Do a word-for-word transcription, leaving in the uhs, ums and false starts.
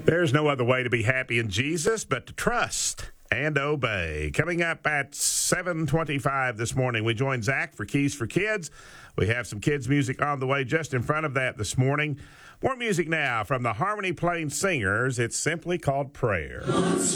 There's no other way to be happy in Jesus but to trust and obey. Coming up at seven twenty-five this morning, we join Zach for Keys for Kids. We have some kids' music on the way just in front of that this morning. More music now from the Harmony Plain Singers. It's simply called Prayer.